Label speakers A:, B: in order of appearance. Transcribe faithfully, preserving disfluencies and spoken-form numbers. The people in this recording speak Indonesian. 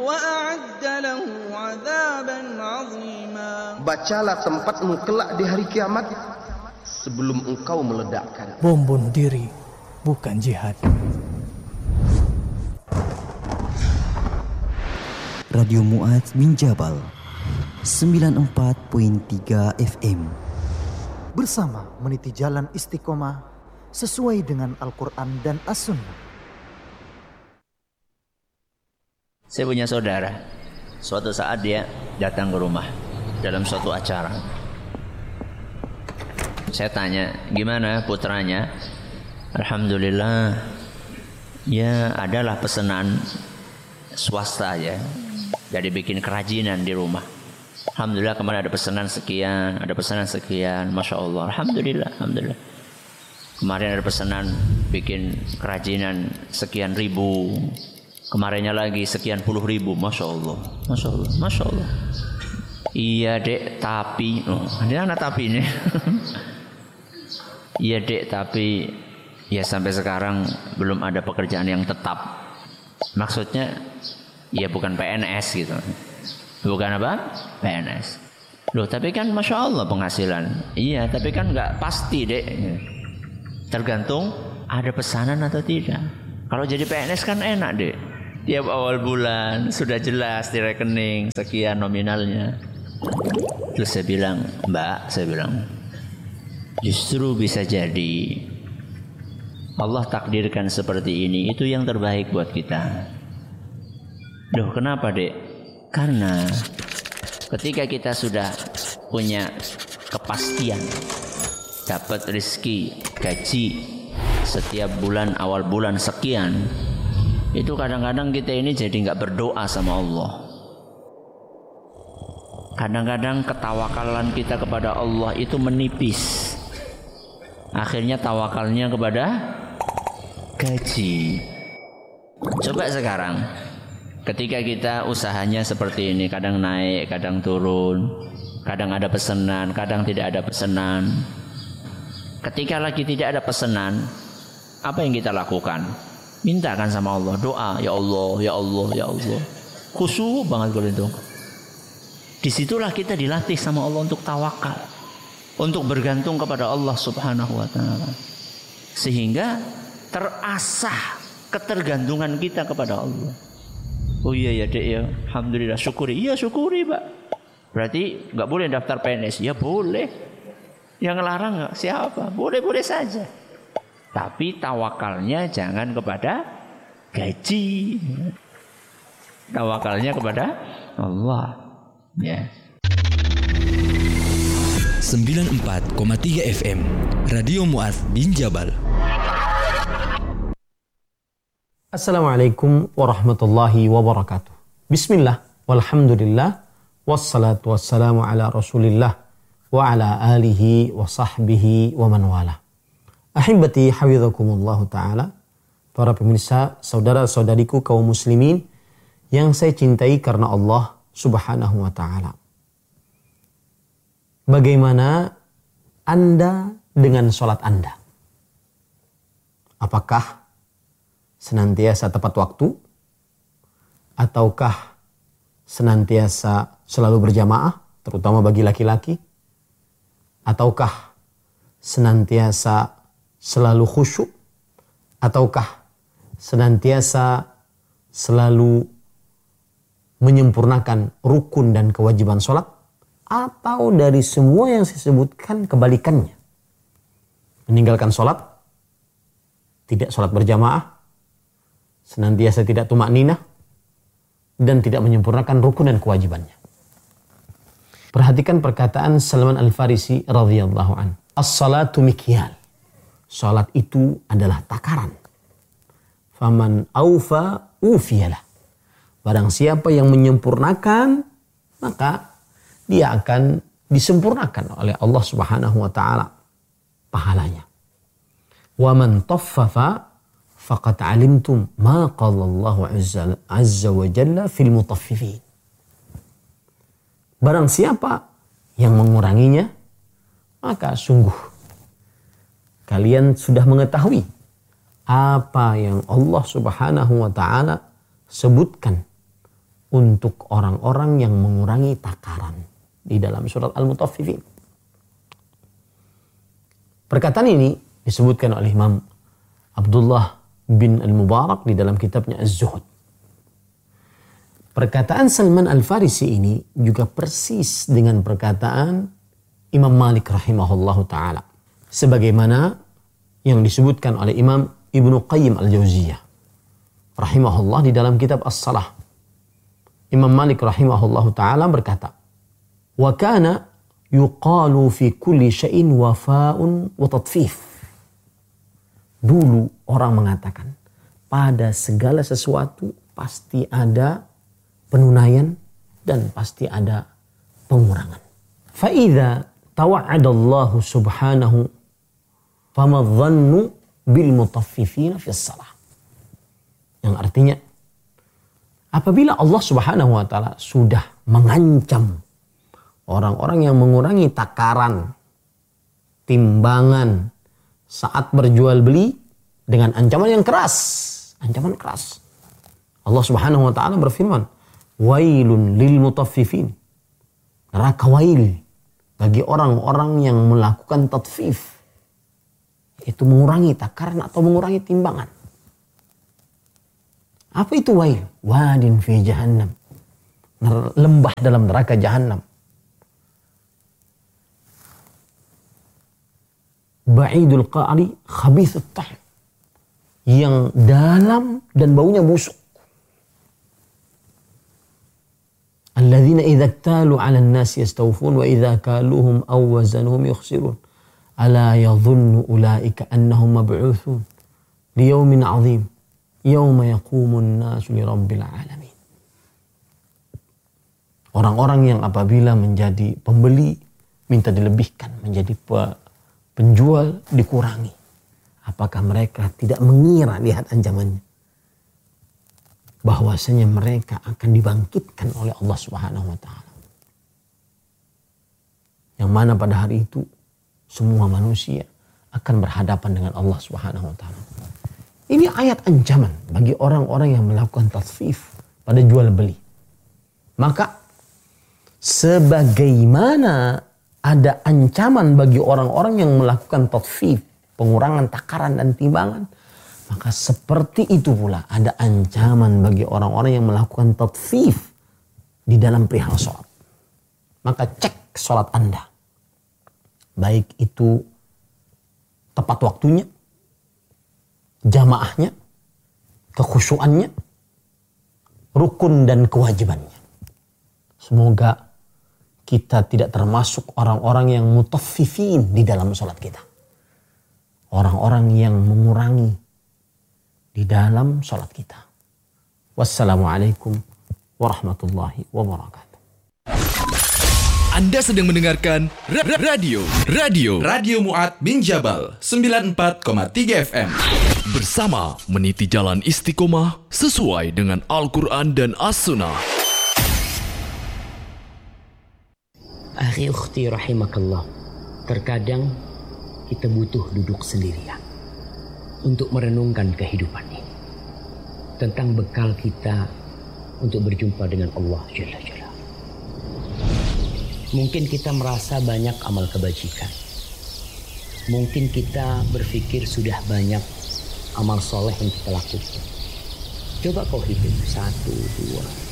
A: وأعد له عذابا عظيما.
B: Bacalah tempatmu kelak di hari kiamat sebelum engkau meledakkan.
C: Bom bunuh diri bukan jihad.
D: Radio Mu'adz bin Jabal sembilan puluh empat koma tiga F M.
E: Bersama meniti jalan istiqomah sesuai dengan Al-Quran dan As-Sunnah.
F: Saya punya saudara, suatu saat dia datang ke rumah dalam suatu acara. Saya tanya, gimana putranya? Alhamdulillah, ya adalah pesanan swasta ya, jadi bikin kerajinan di rumah. Alhamdulillah kemarin ada pesanan sekian, ada pesanan sekian, Masya Allah. Alhamdulillah, Alhamdulillah. Kemarin ada pesanan bikin kerajinan sekian ribu. Kemarinnya lagi sekian puluh ribu, Masya Allah, Masya Allah, Masya Allah. Iya dek, tapi, oh, ini anak tapi ini. Iya dek, tapi ya sampai sekarang belum ada pekerjaan yang tetap. Maksudnya, ya bukan P N S gitu. Bukan apa? P N S. Loh, tapi kan Masya Allah penghasilan. Iya, tapi kan nggak pasti dek. Tergantung ada pesanan atau tidak. Kalau jadi P N S kan enak dek. Tiap awal bulan sudah jelas di rekening sekian nominalnya. Terus saya bilang, Mbak, saya bilang, justru bisa jadi Allah takdirkan seperti ini, itu yang terbaik buat kita. Loh, kenapa dek? Karena ketika kita sudah punya kepastian dapat rezeki gaji setiap bulan awal bulan sekian, itu kadang-kadang kita ini jadi nggak berdoa sama Allah. Kadang-kadang ketawakalan kita kepada Allah itu menipis. Akhirnya tawakalnya kepada gaji. Coba sekarang, ketika kita usahanya seperti ini, kadang naik, kadang turun, kadang ada pesanan, kadang tidak ada pesanan. Ketika lagi tidak ada pesanan, apa yang kita lakukan? Mintakan sama Allah, doa, ya Allah, ya Allah, ya Allah. Khusyuk banget kalau itu. Disitulah kita dilatih sama Allah untuk tawakal, untuk bergantung kepada Allah Subhanahu wa Ta'ala, sehingga terasah ketergantungan kita kepada Allah. Oh iya ya dek ya, alhamdulillah, syukuri. Iya syukuri pak. Berarti nggak boleh daftar P N S? Ya boleh. Yang ngelarang nggak? Siapa? Boleh-boleh saja. Tapi tawakalnya jangan kepada gaji. Tawakalnya kepada Allah. Ya.
G: sembilan puluh empat koma tiga F M Radio Mu'adz bin Jabal.
H: Assalamualaikum warahmatullahi wabarakatuh. Bismillah, walhamdulillah, wassalatu wassalamu ala rasulillah wa ala alihi wa sahbihi wa man wala. Ahibati hafidhakumullahu ta'ala, para pemirsa, saudara-saudariku kaum muslimin yang saya cintai karena Allah Subhanahu wa ta'ala. Bagaimana Anda dengan sholat Anda? Apakah senantiasa tepat waktu? Ataukah senantiasa selalu berjamaah, terutama bagi laki-laki? Ataukah senantiasa selalu khusyuk? Ataukah senantiasa selalu menyempurnakan rukun dan kewajiban sholat? Atau dari semua yang saya sebutkan kebalikannya? Meninggalkan sholat, tidak sholat berjamaah, senantiasa tidak tumak ninah, dan tidak menyempurnakan rukun dan kewajibannya. Perhatikan perkataan Salman Al-Farisi radhiyallahu an. As-salatu mikyal. Salat itu adalah takaran. Faman aufa ufiyalah. Barang siapa yang menyempurnakan, maka dia akan disempurnakan oleh Allah Subhanahu wa taala pahalanya. Wa man taffafa faqad alimtum ma qala Allah azza, azza wa jalla fil mutaffifin. Barang siapa yang menguranginya, maka sungguh kalian sudah mengetahui apa yang Allah Subhanahu wa taala sebutkan untuk orang-orang yang mengurangi takaran di dalam surat Al-Mutaffifin. Perkataan ini disebutkan oleh Imam Abdullah bin Al-Mubarak di dalam kitabnya Az-Zuhud. Perkataan Salman Al-Farisi ini juga persis dengan perkataan Imam Malik rahimahullahu ta'ala. Sebagaimana yang disebutkan oleh Imam Ibnu Qayyim Al-Jauziyah rahimahullah di dalam kitab As-Salah. Imam Malik rahimahullahu ta'ala berkata, wa kana yuqalu fi kulli syai'in wafa'un wa tatfif. Dulu orang mengatakan, pada segala sesuatu pasti ada penunaian dan pasti ada pengurangan. Fa'idha tawa'adallahu subhanahu famadhannu bil mutaffifina fis salah. Yang artinya, apabila Allah subhanahu wa ta'ala sudah mengancam orang-orang yang mengurangi takaran, timbangan saat berjual beli dengan ancaman yang keras. Ancaman keras. Allah subhanahu wa ta'ala berfirman, wailun lil mutaffifin. Neraka wail bagi orang-orang yang melakukan tatfif. Itu mengurangi takaran atau mengurangi timbangan. Apa itu wail? Wadin fi jahannam. Lembah dalam neraka jahannam. Ba'idul qa'ri khabithut tahm. Yang dalam dan baunya busuk. Alladzina idza iktalu 'alan nasi yastawfun wa idza kaluhum aw wazanuhum yukhsirun. Ala yadhunnu ulaika annahum mab'utsun liyaumin 'adzim yauma yaqumun nasu lirabbil alamin. Orang-orang yang apabila menjadi pembeli minta dilebihkan, menjadi penjual dikurangi. Apakah mereka tidak mengira, lihat ancamannya, bahwasanya mereka akan dibangkitkan oleh Allah Subhanahu wa taala. Yang mana pada hari itu semua manusia akan berhadapan dengan Allah Subhanahu wa taala. Ini ayat ancaman bagi orang-orang yang melakukan tasfif pada jual beli. Maka sebagaimana ada ancaman bagi orang-orang yang melakukan tasfif, pengurangan takaran dan timbangan, maka seperti itu pula ada ancaman bagi orang-orang yang melakukan tatfif di dalam perihal sholat. Maka cek sholat Anda. Baik itu tepat waktunya, jamaahnya, kekhusyuannya, rukun dan kewajibannya. Semoga kita tidak termasuk orang-orang yang mutaffifin di dalam sholat kita. Orang-orang yang mengurangi di dalam sholat kita. Wassalamualaikum warahmatullahi wabarakatuh.
G: Anda sedang mendengarkan ra- radio radio Radio Mu'adz bin Jabal sembilan puluh empat koma tiga F M bersama meniti jalan istiqomah sesuai dengan Al-Quran dan As-Sunnah.
I: Akhi ukhti rahimakallah, terkadang kita butuh duduk sendirian untuk merenungkan kehidupan ini, tentang bekal kita untuk berjumpa dengan Allah Jalla Jalla. Mungkin kita merasa banyak amal kebajikan. Mungkin kita berpikir sudah banyak amal soleh yang kita lakukan. Coba kau hitung, satu, dua,